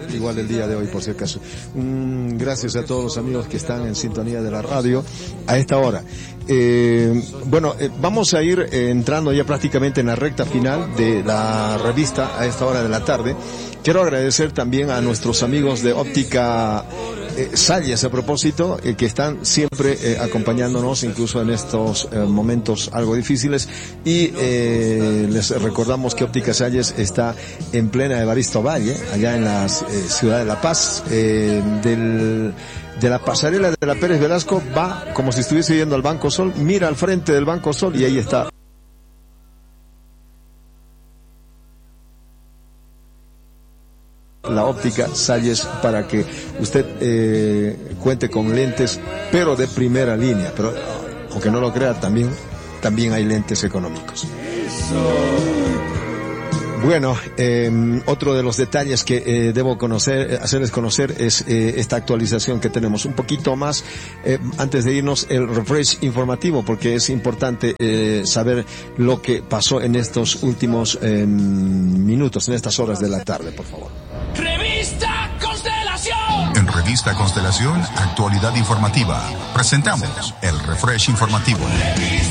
igual el día de hoy, por si acaso. Gracias a todos los amigos que están en sintonía de la radio a esta hora. Vamos a ir entrando ya prácticamente en la recta final de la revista a esta hora de la tarde. Quiero agradecer también a nuestros amigos de Óptica Salles, a propósito, que están siempre acompañándonos, incluso en estos momentos algo difíciles, y les recordamos que Óptica Salles está en plena Evaristo Valle, allá en la ciudad de La Paz. De la pasarela de la Pérez Velasco va como si estuviese yendo al Banco Sol, mira al frente del Banco Sol y ahí está la Óptica Salles, para que usted cuente con lentes, pero de primera línea. Pero aunque no lo crea, también hay lentes económicos. Bueno, otro de los detalles que debo hacerles conocer es esta actualización que tenemos. Un poquito más, antes de irnos, el refresh informativo, porque es importante saber lo que pasó en estos últimos minutos, en estas horas de la tarde, por favor. Revista Constelación. En Revista Constelación, actualidad informativa. Presentamos el refresh informativo.